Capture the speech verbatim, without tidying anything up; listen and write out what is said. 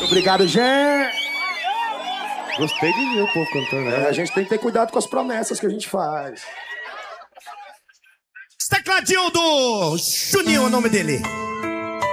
Obrigado, gente. Gostei de ver o povo cantando, né? É, a gente tem que ter cuidado com as promessas que a gente faz. Tecladinho do Juninho, é o nome dele.